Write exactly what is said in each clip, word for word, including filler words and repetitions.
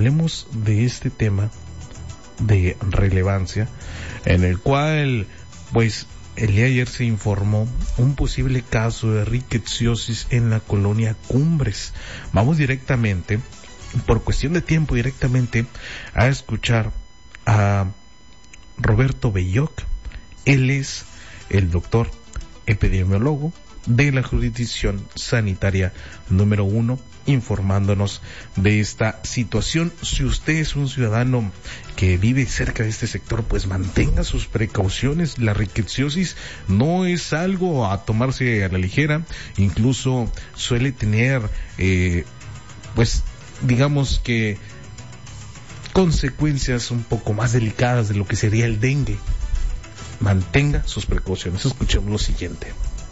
hablemos de este tema de relevancia, en el cual, pues, el día de ayer se informó un posible caso de rickettsiosis en la colonia Cumbres. Vamos directamente, por cuestión de tiempo, directamente a escuchar a Roberto Belloc. Él es el doctor epidemiólogo de la jurisdicción sanitaria número uno, informándonos de esta situación. Si usted es un ciudadano que vive cerca de este sector, pues mantenga sus precauciones. La rickettsiosis no es algo a tomarse a la ligera, incluso suele tener, eh, pues, digamos que consecuencias un poco más delicadas de lo que sería el dengue. Mantenga sus precauciones. Escuchemos lo siguiente.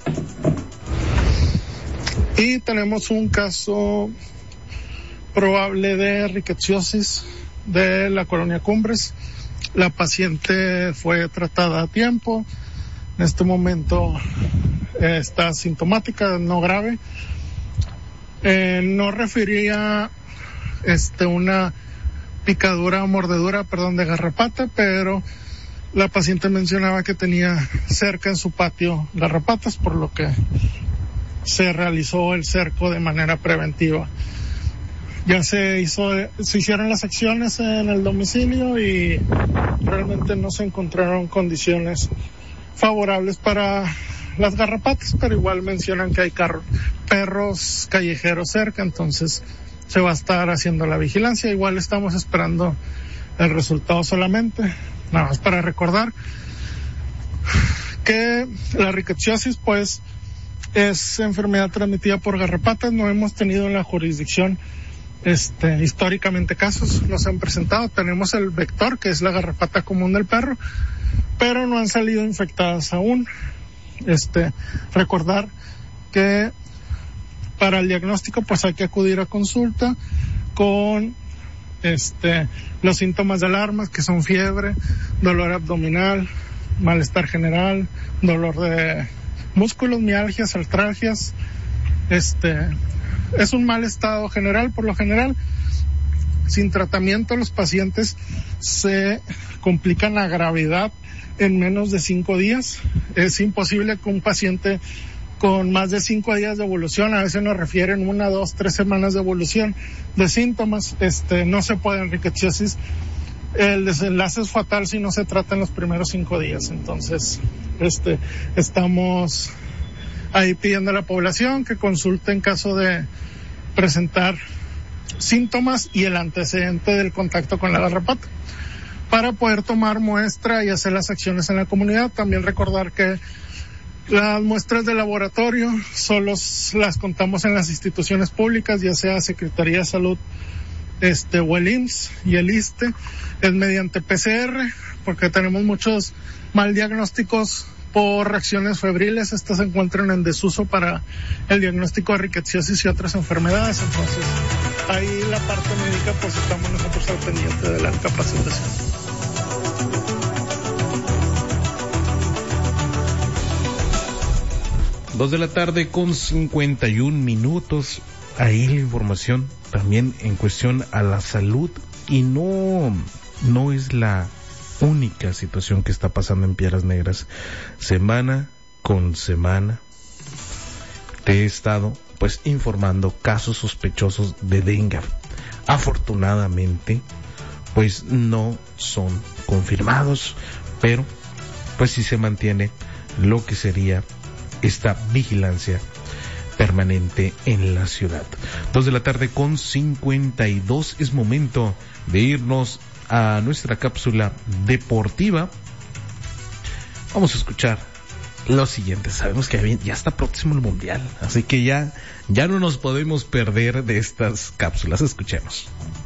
Y tenemos un caso probable de rickettsiosis de la colonia Cumbres. La paciente fue tratada a tiempo. En este momento eh, está asintomática, no grave. Eh, no refería este una picadura o mordedura, perdón, de garrapata, pero la paciente mencionaba que tenía cerca en su patio garrapatas, por lo que se realizó el cerco de manera preventiva. Ya se hizo, se hicieron las acciones en el domicilio y realmente no se encontraron condiciones favorables para las garrapatas, pero igual mencionan que hay carro, perros callejeros cerca, entonces se va a estar haciendo la vigilancia. Igual estamos esperando el resultado solamente. Nada más para recordar que la rickettsiosis, pues, es enfermedad transmitida por garrapatas. No hemos tenido en la jurisdicción este históricamente casos, no se han presentado. Tenemos el vector, que es la garrapata común del perro, pero no han salido infectadas aún. Este, recordar que para el diagnóstico, pues, hay que acudir a consulta con este los síntomas de alarma, que son fiebre, dolor abdominal, malestar general, dolor de músculos, mialgias, artralgias. Este es un mal estado general. Por lo general, sin tratamiento, los pacientes se complican a gravedad en menos de cinco días. Es imposible que un paciente con más de cinco días de evolución, a veces nos refieren una, dos, tres semanas de evolución de síntomas, este, no se puede en rickettsiosis. El desenlace es fatal si no se trata en los primeros cinco días. Entonces, este, estamos ahí pidiendo a la población que consulte en caso de presentar síntomas y el antecedente del contacto con la garrapata, para poder tomar muestra y hacer las acciones en la comunidad. También recordar que las muestras de laboratorio solo las contamos en las instituciones públicas, ya sea Secretaría de Salud este o el I M S S y el ISSSTE. Es mediante P C R, porque tenemos muchos mal diagnósticos por reacciones febriles. Estas se encuentran en desuso para el diagnóstico de rickettsiosis y otras enfermedades. Entonces, ahí la parte médica, pues, estamos nosotros al pendiente de la capacitación. Dos de la tarde con cincuenta y un minutos. Ahí la información también en cuestión a la salud, y no, no es la única situación que está pasando en Piedras Negras. Semana con semana te he estado, pues, informando casos sospechosos de dengue. Afortunadamente, pues, no son confirmados, pero pues sí se mantiene lo que sería esta vigilancia permanente en la ciudad. Dos de la tarde con cincuenta y dos. Es momento de irnos a nuestra cápsula deportiva. Vamos a escuchar lo siguiente. Sabemos que ya está próximo el mundial, así que ya, ya no nos podemos perder de estas cápsulas. Escuchemos.